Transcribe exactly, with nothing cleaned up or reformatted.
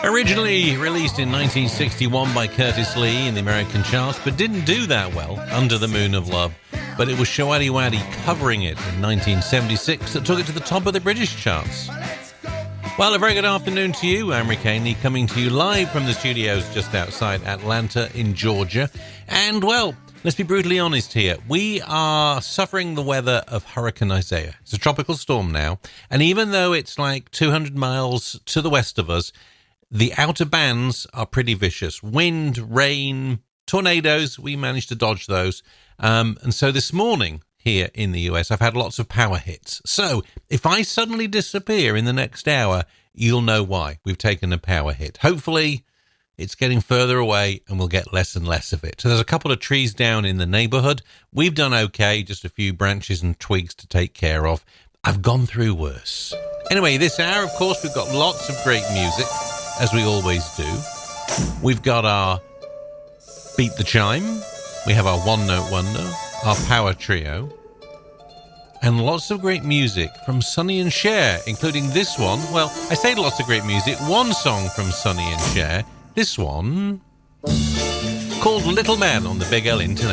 Originally released in nineteen sixty-one by Curtis Lee in the American charts, but didn't do that well, Under the Moon of Love. But it was Showaddy Waddy covering it in nineteen seventy-six that took it to the top of the British charts. Well, a very good afternoon to you. I'm Rick Haney, coming to you live from the studios just outside Atlanta in Georgia. And, well, let's be brutally honest here. We are suffering the weather of Hurricane Isaiah. It's a tropical storm now. And even though it's like two hundred miles to the west of us, the outer bands are pretty vicious. Wind, rain, tornadoes, we managed to dodge those. Um, and so this morning here in the U S, I've had lots of power hits. So if I suddenly disappear in the next hour, you'll know why. We've taken a power hit. Hopefully it's getting further away and we'll get less and less of it. So there's a couple of trees down in the neighborhood. We've done okay, just a few branches and twigs to take care of. I've gone through worse. Anyway, this hour, of course, we've got lots of great music, as we always do. We've got our Beat the Chime. We have our One Note Wonder, our Power Trio, and lots of great music from Sonny and Cher, including this one. Well, I say lots of great music. One song from Sonny and Cher. This one, called Little Man on the Big L International.